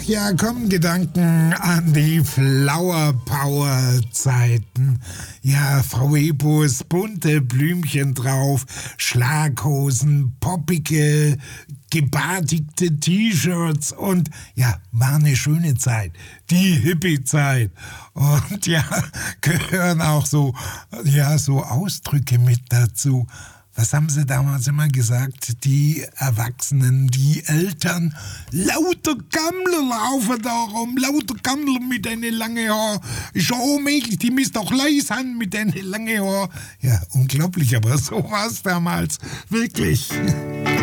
ja, kommen Gedanken an die Flower Power Zeiten. Ja, VW-Bus, bunte Blümchen drauf, Schlaghosen, poppige, gebartigte T-Shirts und ja, war eine schöne Zeit. Die Hippie-Zeit. Und ja, gehören auch so Ausdrücke mit dazu. Was haben sie damals immer gesagt? Die Erwachsenen, die Eltern. Lauter Gammler laufen da rum. Lauter Gammler mit den langen Haaren. Ist ja unmöglich, die müssen doch leise sein mit den langen Haaren. Ja, unglaublich, aber so war es damals. Wirklich.